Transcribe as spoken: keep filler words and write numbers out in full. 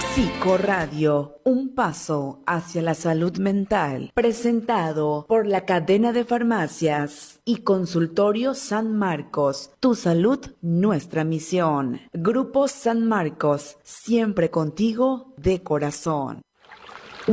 Psicoradio, un paso hacia la salud mental, presentado por la cadena de farmacias y consultorio San Marcos. Tu salud, nuestra misión. Grupo San Marcos, siempre contigo de corazón.